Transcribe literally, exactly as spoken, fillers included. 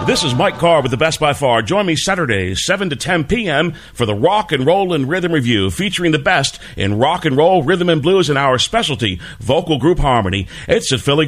This is Mike Carr with the Best by Far. Join me Saturdays, seven to ten p.m. for the Rock and Roll and Rhythm Review, featuring the best in rock and roll, rhythm and blues, and our specialty, vocal group harmony. It's at Philly